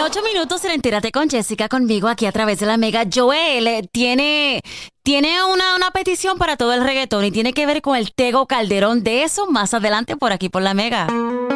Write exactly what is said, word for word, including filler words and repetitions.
ocho minutos en Entérate con Jessica conmigo aquí a través de la Mega. Joel eh, tiene, tiene una, una petición para todo el reggaetón y tiene que ver con el Tego Calderón. De eso más adelante por aquí por la Mega.